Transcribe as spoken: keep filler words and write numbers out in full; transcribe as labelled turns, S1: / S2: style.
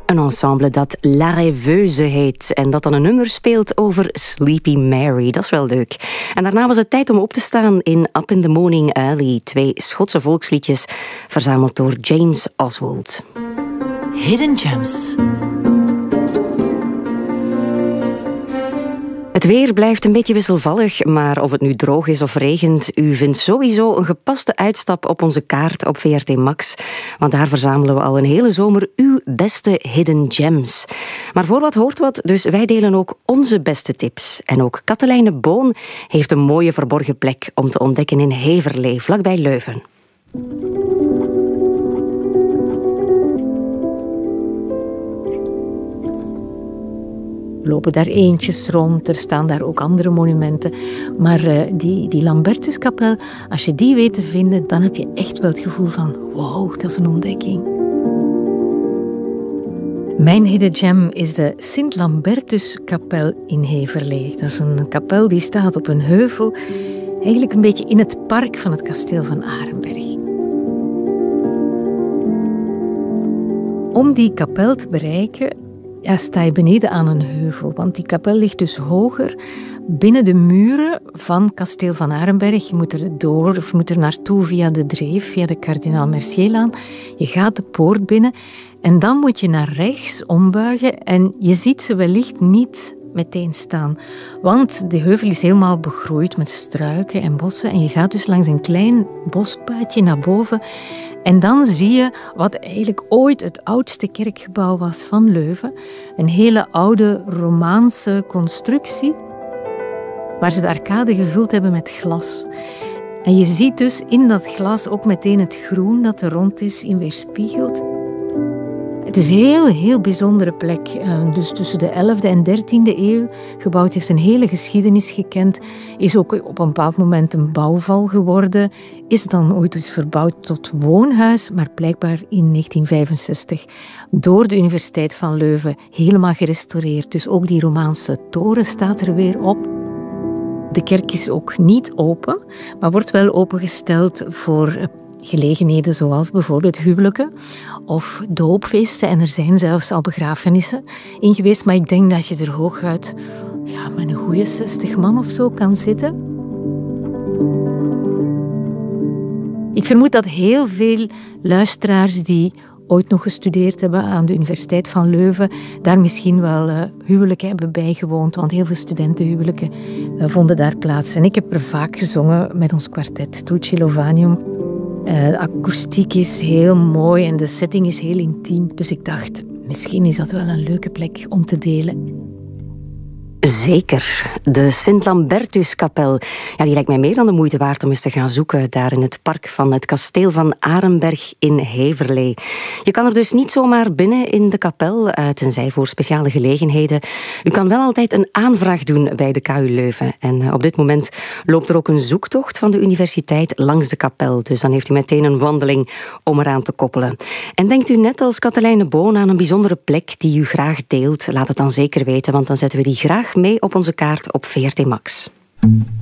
S1: Een ensemble dat La Rêveuse heet en dat dan een nummer speelt over Sleepy Mary. Dat is wel leuk. En daarna was het tijd om op te staan in Up in the Morning Early. Twee Schotse volksliedjes verzameld door James Oswald.
S2: Hidden Gems.
S1: Het weer blijft een beetje wisselvallig, maar of het nu droog is of regent, u vindt sowieso een gepaste uitstap op onze kaart op V R T Max. Want daar verzamelen we al een hele zomer uw beste hidden gems. Maar voor wat hoort wat, dus wij delen ook onze beste tips. En ook Katelijne Boon heeft een mooie verborgen plek om te ontdekken in Heverlee, vlakbij Leuven.
S3: Er lopen daar eendjes rond, er staan daar ook andere monumenten. Maar uh, die, die Lambertuskapel, als je die weet te vinden, dan heb je echt wel het gevoel van wow, dat is een ontdekking. Mijn hidden gem is de Sint-Lambertuskapel in Heverlee. Dat is een kapel die staat op een heuvel, eigenlijk een beetje in het park van het kasteel van Arenberg. Om die kapel te bereiken, ja, sta je beneden aan een heuvel, want die kapel ligt dus hoger binnen de muren van kasteel van Arenberg. Je moet er door, of je moet er naartoe via de Dreef, via de Kardinaal Mercierlaan. Je gaat de poort binnen en dan moet je naar rechts ombuigen en je ziet ze wellicht niet meteen staan. Want de heuvel is helemaal begroeid met struiken en bossen en je gaat dus langs een klein bospaadje naar boven. En dan zie je wat eigenlijk ooit het oudste kerkgebouw was van Leuven. Een hele oude Romaanse constructie, waar ze de arcade gevuld hebben met glas. En je ziet dus in dat glas ook meteen het groen dat er rond is in weerspiegeld. Het is een heel, heel bijzondere plek. Dus tussen de elfde en dertiende eeuw gebouwd, heeft een hele geschiedenis gekend. Is ook op een bepaald moment een bouwval geworden. Is dan ooit eens verbouwd tot woonhuis, maar blijkbaar in negentien vijfenzestig door de Universiteit van Leuven helemaal gerestaureerd. Dus ook die Romaanse toren staat er weer op. De kerk is ook niet open, maar wordt wel opengesteld voor gelegenheden zoals bijvoorbeeld huwelijken of doopfeesten. En er zijn zelfs al begrafenissen in geweest. Maar ik denk dat je er hooguit ja, met een goede zestig man of zo kan zitten. Ik vermoed dat heel veel luisteraars die ooit nog gestudeerd hebben aan de Universiteit van Leuven, daar misschien wel uh, huwelijken hebben bijgewoond, want heel veel studentenhuwelijken uh, vonden daar plaats. En ik heb er vaak gezongen met ons kwartet, Dulce Lovanium. Uh, de akoestiek is heel mooi en de setting is heel intiem. Dus ik dacht, misschien is dat wel een leuke plek om te delen.
S1: Zeker. De Sint-Lambertuskapel. Ja, die lijkt mij meer dan de moeite waard om eens te gaan zoeken daar in het park van het kasteel van Arenberg in Heverlee. Je kan er dus niet zomaar binnen in de kapel, tenzij voor speciale gelegenheden. U kan wel altijd een aanvraag doen bij de K U Leuven. En op dit moment loopt er ook een zoektocht van de universiteit langs de kapel. Dus dan heeft u meteen een wandeling om eraan te koppelen. En denkt u net als Katelijne Boon aan een bijzondere plek die u graag deelt? Laat het dan zeker weten, want dan zetten we die graag mee op onze kaart op V R T Max.